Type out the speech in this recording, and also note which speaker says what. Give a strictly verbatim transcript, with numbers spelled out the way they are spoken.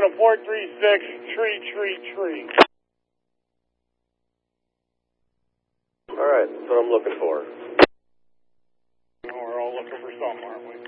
Speaker 1: going to four three six, tree, tree, tree.
Speaker 2: All right, that's what I'm looking for.
Speaker 1: We're all looking for something, aren't we?